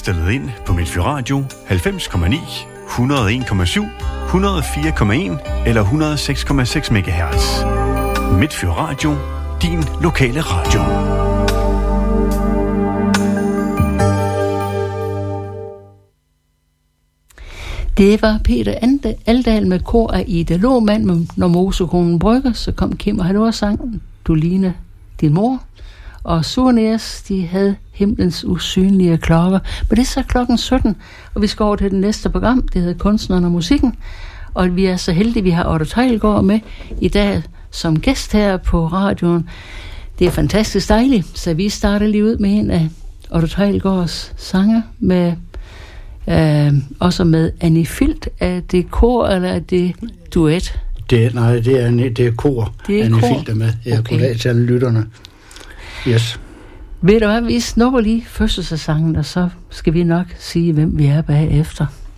stillet ind på Midtfyn Radio 90,9, 101,7, 104,1 eller 106,6 MHz. Midtfyn Radio, din lokale radio. Det var Peter Aldal med kor af Ida Lohmann, men når Mosekonen brygger, så kom Kim og Halvor sangen Du ligner din mor. Og Souvenirs, de havde Himlens usynlige klokker. Men det er så klokken 17, og vi skal over til det næste program. Det hedder Kunstneren og Musikken. Og vi er så heldige, vi har Otto Teilgaard med i dag som gæst her på radioen. Det er fantastisk dejligt, så vi starter lige ud med en af Otto Teilgaards sange med også med Annie Filt. Er det kor, eller er det duet? Det er kor. Det er Annie kor. Filt er med. Ja, Okay. goddag til alle lytterne. Yes. Ved du hvad, vi snupper lige fødselsdagssangen, og så skal vi nok sige, hvem vi er bagefter.